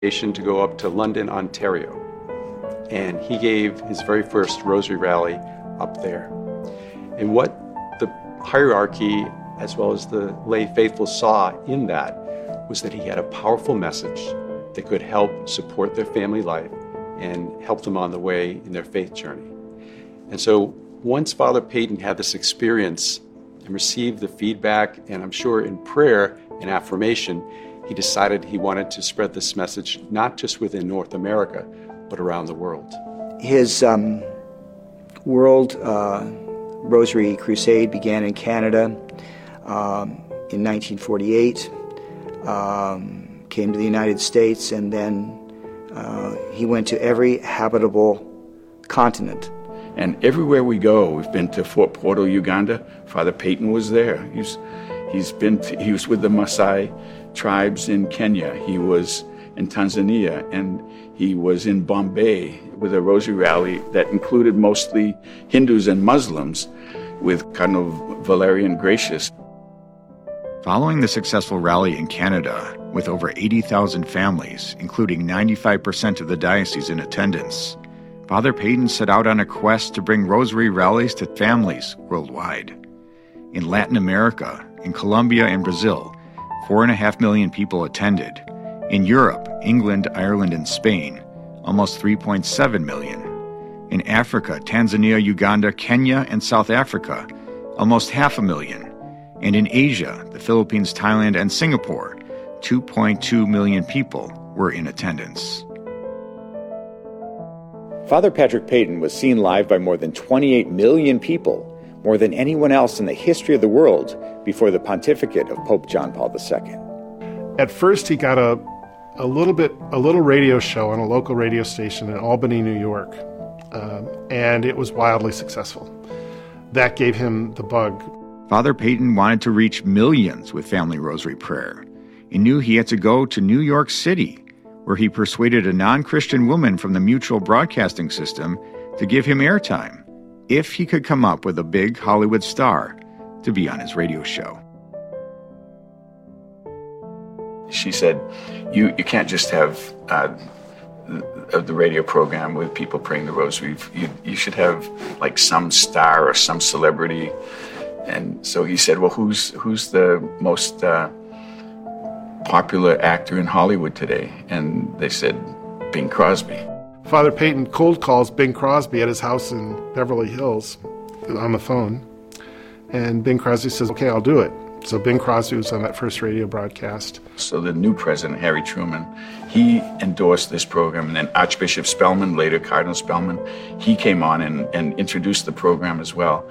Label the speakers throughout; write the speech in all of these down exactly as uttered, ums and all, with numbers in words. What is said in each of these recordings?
Speaker 1: to go up to London, Ontario. And he gave his very first Rosary Rally up there. And what the hierarchy, as well as the lay faithful, saw in that was that he had a powerful message that could help support their family life and help them on the way in their faith journey. And so once Father Peyton had this experience and received the feedback, and I'm sure in prayer and affirmation, he decided he wanted to spread this message not just within North America, but around the world.
Speaker 2: His um, World uh, Rosary Crusade began in Canada um, in nineteen forty-eight, um, came to the United States, and then uh, he went to every habitable continent.
Speaker 3: And everywhere we go, we've been to Fort Portal, Uganda. Father Peyton was there. He's he's been to, he was with the Maasai tribes in Kenya. He was in Tanzania, and he was in Bombay with a Rosary Rally that included mostly Hindus and Muslims with Cardinal Valerian Gracious.
Speaker 4: Following the successful rally in Canada, with over eighty thousand families, including ninety-five percent of the diocese in attendance, Father Peyton set out on a quest to bring Rosary Rallies to families worldwide. In Latin America, in Colombia and Brazil, four and a half million people attended. In Europe, England, Ireland, and Spain, almost three point seven million. In Africa, Tanzania, Uganda, Kenya, and South Africa, almost half a million. And in Asia, the Philippines, Thailand, and Singapore, two point two million people were in attendance.
Speaker 5: Father Patrick Peyton was seen live by more than twenty-eight million people, more than anyone else in the history of the world before the pontificate of Pope John Paul the Second.
Speaker 6: At first, he got a, a little bit, a little radio show on a local radio station in Albany, New York, um, and it was wildly successful. That gave him the bug.
Speaker 4: Father Peyton wanted to reach millions with Family Rosary Prayer. He knew he had to go to New York City, where he persuaded a non-Christian woman from the Mutual Broadcasting System to give him airtime, if he could come up with a big Hollywood star to be on his radio show.
Speaker 3: She said, you, you can't just have uh, the, the radio program with people praying the rosary. You, you should have like some star or some celebrity. And so he said, well, who's who's the most uh, popular actor in Hollywood today? And they said, Bing Crosby.
Speaker 6: Father Peyton cold calls Bing Crosby at his house in Beverly Hills on the phone. And Bing Crosby says, okay, I'll do it. So Bing Crosby was on that first radio broadcast.
Speaker 3: So the new president, Harry Truman, he endorsed this program. And then Archbishop Spellman, later Cardinal Spellman, he came on and, and introduced the program as well.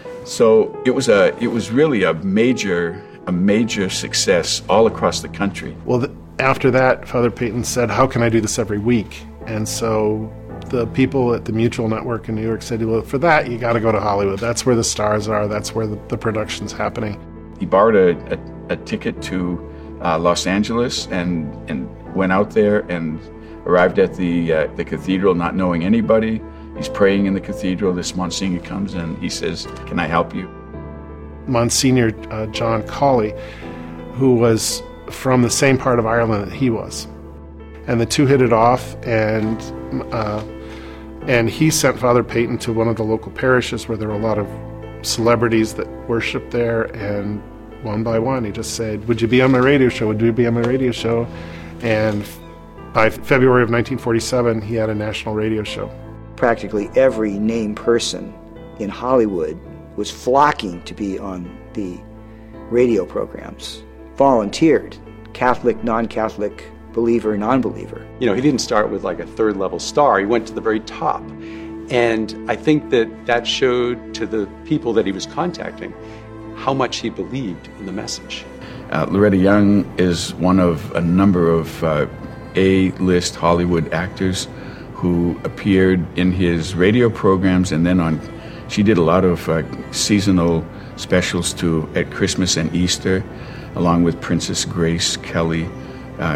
Speaker 3: So it was a it was really a major a major success all across the country.
Speaker 6: Well, the, after that, Father Peyton said, how can I do this every week? And so the people at the Mutual Network in New York said, well, for that, you got to go to Hollywood. That's where the stars are. That's where the, the production's happening.
Speaker 3: He borrowed a, a, a ticket to uh, Los Angeles and, and went out there and arrived at the uh, the cathedral not knowing anybody. He's praying in the cathedral. This Monsignor comes and he says, can I help you?
Speaker 6: Monsignor uh, John Colley, who was from the same part of Ireland that he was. And the two hit it off, and uh, and he sent Father Peyton to one of the local parishes where there were a lot of celebrities that worshiped there, and one by one he just said, would you be on my radio show? Would you be on my radio show? And by February of nineteen forty-seven, he had a national radio show.
Speaker 2: Practically every named person in Hollywood was flocking to be on the radio programs, volunteered, Catholic, non-Catholic, believer, non-believer.
Speaker 1: You know, he didn't start with like a third level star. He went to the very top. And I think that that showed to the people that he was contacting how much he believed in the message.
Speaker 3: Uh, Loretta Young is one of a number of uh, A-list Hollywood actors who appeared in his radio programs, and then on, she did a lot of uh, seasonal specials too at Christmas and Easter, along with Princess Grace Kelly uh,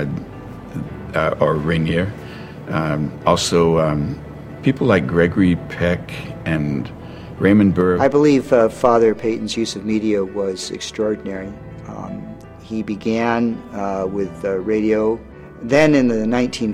Speaker 3: uh, or Rainier. Um, also, um, people like Gregory Peck and Raymond Burr.
Speaker 2: I believe uh, Father Peyton's use of media was extraordinary. Um, he began uh, with uh, radio Then in the nineteen